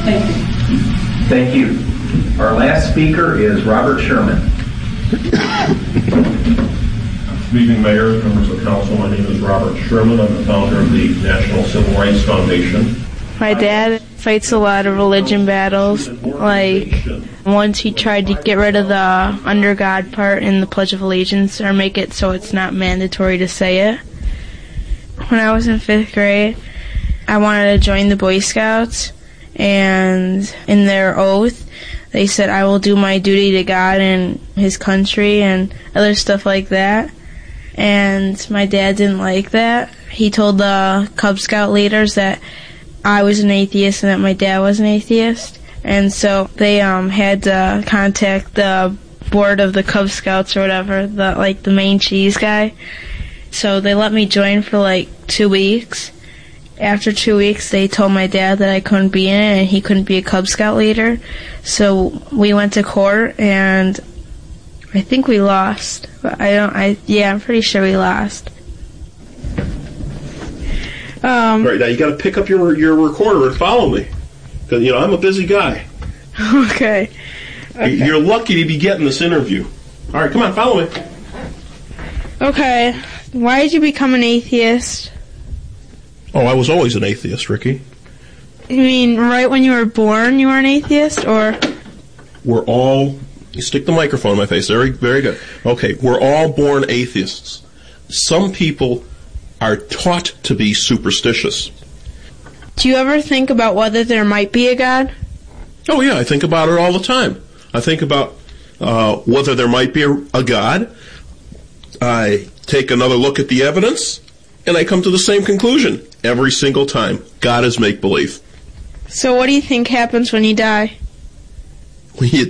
Thank you. Thank you. Our last speaker is Robert Sherman. Good evening, Mayor, members of council. My name is Robert Sherman. I'm the founder of the National Civil Rights Foundation. My dad fights a lot of religion battles. Like, once he tried to get rid of the under God part in the Pledge of Allegiance, or make it so it's not mandatory to say it. When I was in 5th grade, I wanted to join the Boy Scouts, and in their oath, they said, I will do my duty to God and His country and other stuff like that. And my dad didn't like that. He told the Cub Scout leaders that I was an atheist and that my dad was an atheist. And so they had to contact the board of the Cub Scouts or whatever, the main cheese guy. So they let me join for 2 weeks. After 2 weeks, they told my dad that I couldn't be in it and he couldn't be a Cub Scout leader. So we went to court, and I think we lost. But I'm pretty sure we lost. Right, now you got to pick up your recorder and follow me. Because, I'm a busy guy. Okay. You're lucky to be getting this interview. All right, come on, follow me. Okay. Why did you become an atheist? Oh, I was always an atheist, Ricky. You mean right when you were born you were an atheist, or? We're all... You stick the microphone in my face. Very, very good. Okay, we're all born atheists. Some people are taught to be superstitious. Do you ever think about whether there might be a God? Oh, yeah, I think about it all the time. I think about whether there might be a God. I take another look at the evidence, and I come to the same conclusion every single time. God is make-believe. So what do you think happens when you die? When you